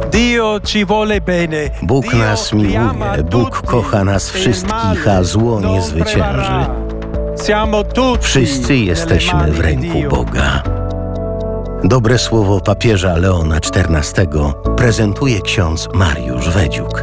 Bóg nas miłuje, Bóg kocha nas wszystkich, a zło nie zwycięży. Wszyscy jesteśmy w ręku Boga. Dobre słowo papieża Leona XIV prezentuje ksiądz Mariusz Wedziuk.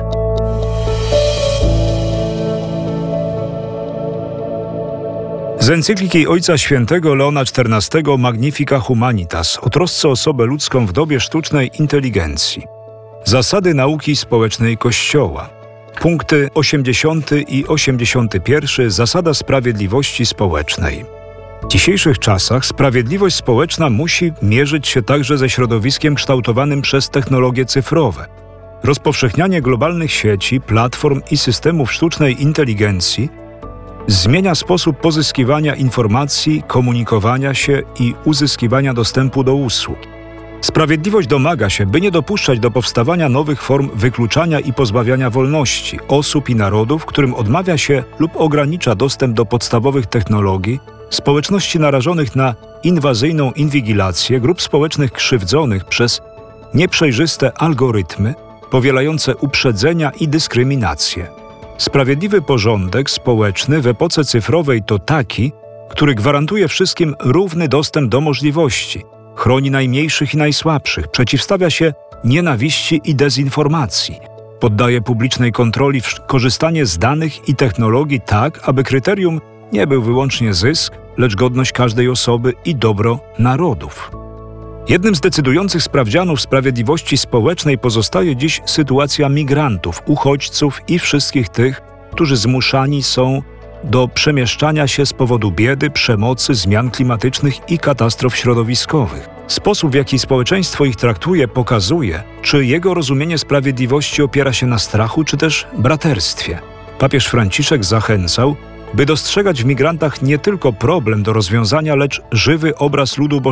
Z encykliki Ojca Świętego Leona XIV Magnifica Humanitas o trosce o osobę ludzką w dobie sztucznej inteligencji. Zasady nauki społecznej Kościoła. Punkty 80 i 81. Zasada sprawiedliwości społecznej. W dzisiejszych czasach sprawiedliwość społeczna musi mierzyć się także ze środowiskiem kształtowanym przez technologie cyfrowe. Rozpowszechnianie globalnych sieci, platform i systemów sztucznej inteligencji zmienia sposób pozyskiwania informacji, komunikowania się i uzyskiwania dostępu do usług. Sprawiedliwość domaga się, by nie dopuszczać do powstawania nowych form wykluczania i pozbawiania wolności osób i narodów, którym odmawia się lub ogranicza dostęp do podstawowych technologii, społeczności narażonych na inwazyjną inwigilację, grup społecznych krzywdzonych przez nieprzejrzyste algorytmy powielające uprzedzenia i dyskryminację. Sprawiedliwy porządek społeczny w epoce cyfrowej to taki, który gwarantuje wszystkim równy dostęp do możliwości, chroni najmniejszych i najsłabszych, przeciwstawia się nienawiści i dezinformacji, poddaje publicznej kontroli korzystanie z danych i technologii tak, aby kryterium nie był wyłącznie zysk, lecz godność każdej osoby i dobro narodów. Jednym z decydujących sprawdzianów sprawiedliwości społecznej pozostaje dziś sytuacja migrantów, uchodźców i wszystkich tych, którzy zmuszani są do przemieszczania się z powodu biedy, przemocy, zmian klimatycznych i katastrof środowiskowych. Sposób, w jaki społeczeństwo ich traktuje, pokazuje, czy jego rozumienie sprawiedliwości opiera się na strachu, czy też braterstwie. Papież Franciszek zachęcał, by dostrzegać w migrantach nie tylko problem do rozwiązania, lecz żywy obraz ludu Bożego,